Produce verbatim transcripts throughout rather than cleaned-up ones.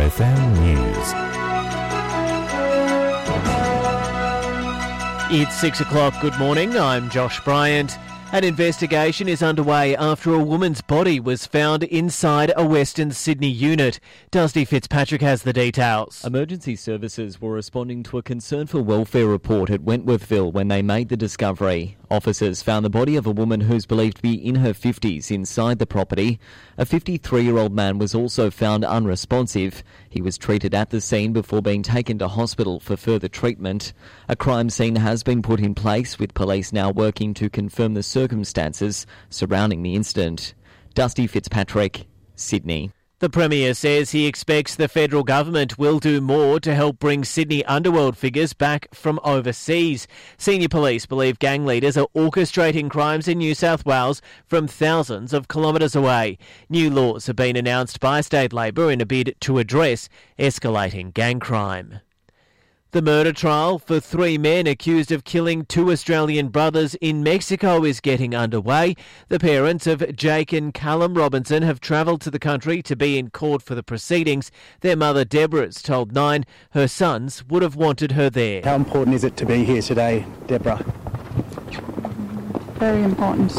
F M News. It's six o'clock. Good morning. I'm Josh Bryant. An investigation is underway after a woman's body was found inside a Western Sydney unit. Dusty Fitzpatrick has the details. Emergency services were responding to a concern for welfare report at Wentworthville when they made the discovery. Officers found the body of a woman who's believed to be in her fifties inside the property. A fifty-three-year-old man was also found unresponsive. He was treated at the scene before being taken to hospital for further treatment. A crime scene has been put in place, with police now working to confirm the circumstances surrounding the incident. Dusty Fitzpatrick, Sydney. The Premier says he expects the federal government will do more to help bring Sydney underworld figures back from overseas. Senior police believe gang leaders are orchestrating crimes in New South Wales from thousands of kilometres away. New laws have been announced by State Labor in a bid to address escalating gang crime. The murder trial for three men accused of killing two Australian brothers in Mexico is getting underway. The parents of Jake and Callum Robinson have travelled to the country to be in court for the proceedings. Their mother Deborah's told Nine her sons would have wanted her there. How important is it to be here today, Deborah? Very important.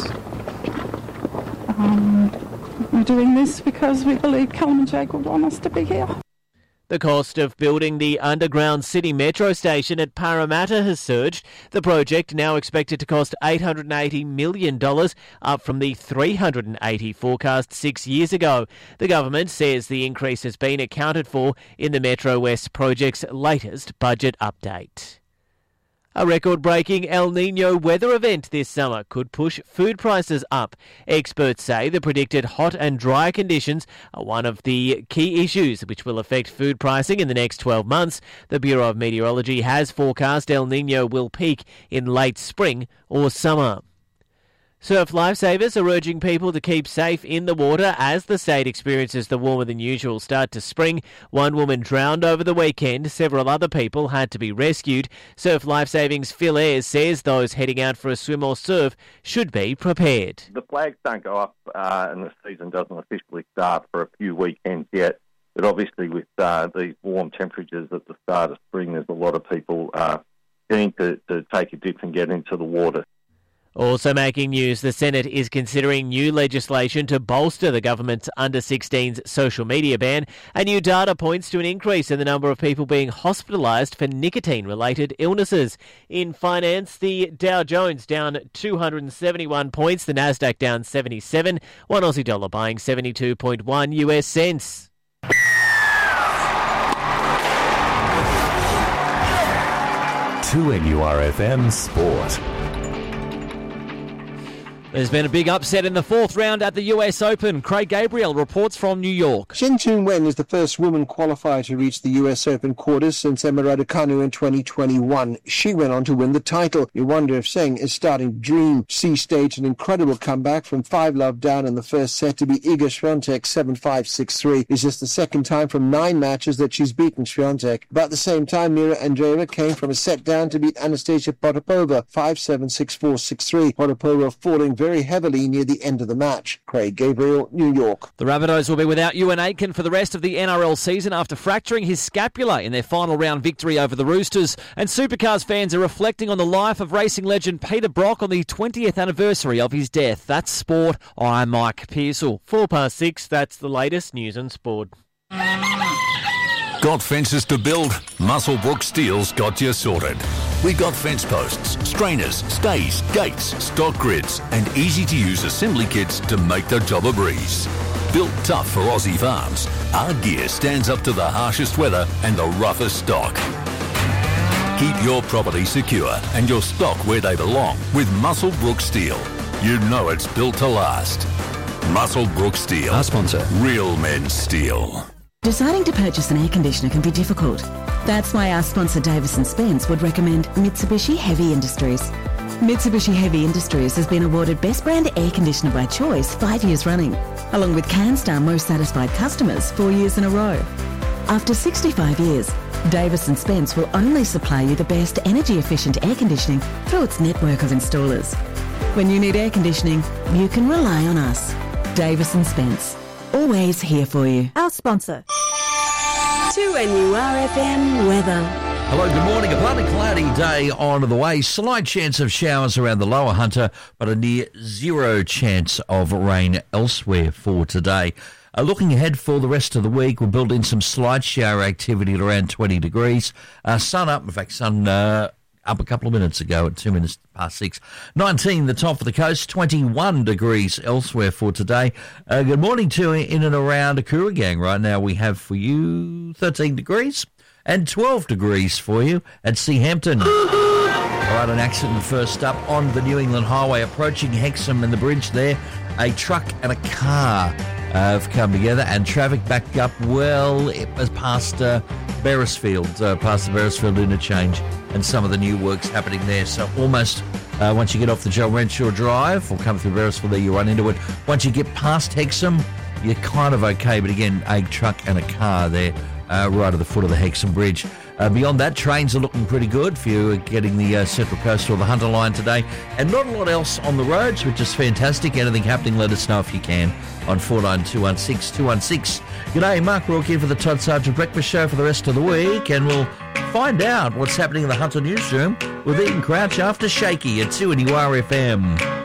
Um, we're doing this because we believe Callum and Jake would want us to be here. The cost of building the underground city metro station at Parramatta has surged. The project now expected to cost eight hundred eighty million dollars, up from the three hundred eighty forecast six years ago. The government says the increase has been accounted for in the Metro West project's latest budget update. A record-breaking El Niño weather event this summer could push food prices up. Experts say the predicted hot and dry conditions are one of the key issues which will affect food pricing in the next twelve months. The Bureau of Meteorology has forecast El Niño will peak in late spring or summer. Surf lifesavers are urging people to keep safe in the water as the state experiences the warmer than usual start to spring. One woman drowned over the weekend. Several other people had to be rescued. Surf Lifesaving's Phil Ayres says those heading out for a swim or surf should be prepared. The flags don't go up uh, and the season doesn't officially start for a few weekends yet. But obviously with uh, these warm temperatures at the start of spring, there's a lot of people uh, keen to, to take a dip and get into the water. Also making news, the Senate is considering new legislation to bolster the government's under sixteens social media ban. A new data points to an increase in the number of people being hospitalised for nicotine-related illnesses. In finance, the Dow Jones down two hundred seventy-one points, the Nasdaq down seventy-seven, one Aussie dollar buying seventy-two point one U S cents. two N U R F M Sport. There's been a big upset in the fourth round at the U S Open. Craig Gabriel reports from New York. Shen Chun Wen is the first woman qualifier to reach the U S Open quarters since Emma Raducanu in twenty twenty-one. She went on to win the title. You wonder if Seng is starting to dream. She staged an incredible comeback from five love down in the first set to beat Iga Swiatek seven five six three. It's just the second time from nine matches that she's beaten Swiatek. About the same time, Mira Andreeva came from a set down to beat Anastasia Potapova five seven six four six three. Potapova falling very heavily near the end of the match. Craig Gabriel, New York. The Rabbitohs will be without Ewan Aitken for the rest of the N R L season after fracturing his scapula in their final round victory over the Roosters. And Supercars fans are reflecting on the life of racing legend Peter Brock on the twentieth anniversary of his death. That's sport. I'm Mike Pearsall. Four past six, that's the latest news and sport. Got fences to build? Muswellbrook Steel's got you sorted. We've got fence posts, strainers, stays, gates, stock grids, and easy-to-use assembly kits to make the job a breeze. Built tough for Aussie farms, our gear stands up to the harshest weather and the roughest stock. Keep your property secure and your stock where they belong with Muswellbrook Steel. You know it's built to last. Muswellbrook Steel. Our sponsor. Real men steel. Deciding to purchase an air conditioner can be difficult. That's why our sponsor Davis and Spence would recommend Mitsubishi Heavy Industries. Mitsubishi Heavy Industries has been awarded Best Brand Air Conditioner by Choice five years running, along with CanStar Most Satisfied Customers four years in a row. After sixty-five years, Davis and Spence will only supply you the best energy-efficient air conditioning through its network of installers. When you need air conditioning, you can rely on us. Davis and Spence. Always here for you. Our sponsor. two N U R F M weather. Hello, good morning. A partly cloudy day on the way. Slight chance of showers around the lower Hunter, but a near zero chance of rain elsewhere for today. Uh, looking ahead for the rest of the week, we'll build in some slight shower activity at around twenty degrees. Uh, sun up, in fact, sun uh, up a couple of minutes ago at two minutes past six. nineteen, the top of the coast, twenty-one degrees elsewhere for today. Uh, good morning to in and around Kooragang. Right now we have for you thirteen degrees. And twelve degrees for you at Seahampton. All right, an accident first up on the New England Highway approaching Hexham and the bridge there. A truck and a car uh, have come together and traffic backed up well. It was past uh, Beresfield, uh, past the Beresfield interchange and some of the new works happening there. So almost uh, once you get off the Joe Renshaw Drive or come through Beresfield there, you run into it. Once you get past Hexham, you're kind of okay. But again, a truck and a car there. Uh, right at the foot of the Hexham Bridge. Uh, beyond that, trains are looking pretty good for you getting the uh, Central Coast or the Hunter line today. And not a lot else on the roads, which is fantastic. Anything happening, let us know if you can on four nine two one six two one six. G'day, Mark Rourke here for the Todd Sargent Breakfast Show for the rest of the week. And we'll find out what's happening in the Hunter newsroom with Ian Crouch after Shaky at two N U R F M.